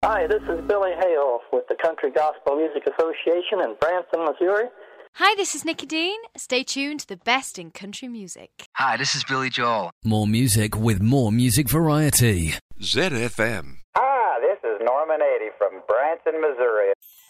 Hi, this is Billy Hale with the Country Gospel Music Association in Branson, Missouri. Hi, this is Nikki Dean. Stay tuned to the best in country music. Hi, this is Billy Joel. More music with more music variety. ZFM. Hi, this is Norman Eddy from Branson, Missouri.